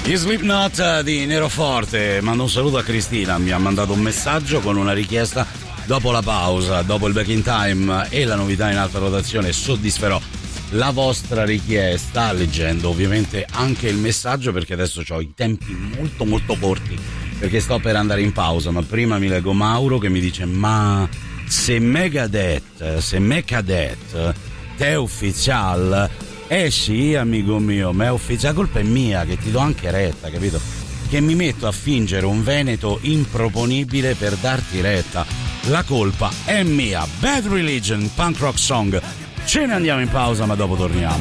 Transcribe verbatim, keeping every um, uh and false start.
Gli Slipknot di Nero Forte. Mando un saluto a Cristina, mi ha mandato un messaggio con una richiesta. Dopo la pausa, dopo il back in time e la novità in alta rotazione, soddisferò la vostra richiesta leggendo ovviamente anche il messaggio, perché adesso ho i tempi molto molto corti perché sto per andare in pausa. Ma prima mi leggo Mauro che mi dice: ma se Megadeth, se Megadeth è ufficiale. Eh sì, amico mio, ma è ufficiale, la colpa è mia che ti do anche retta, capito? Che mi metto a fingere un veneto improponibile per darti retta. La colpa è mia. Bad Religion, punk rock song. Ce ne andiamo in pausa, ma dopo torniamo.